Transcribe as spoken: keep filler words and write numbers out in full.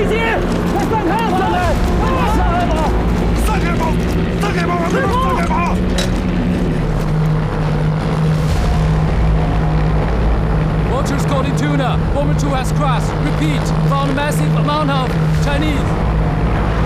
机，快散开吧！散开吧！ 散开吧！散开吧！往这边散开吧！ Watchers calling tuna. Bomber two has crashed. Repeat, found a massive amount of Chinese.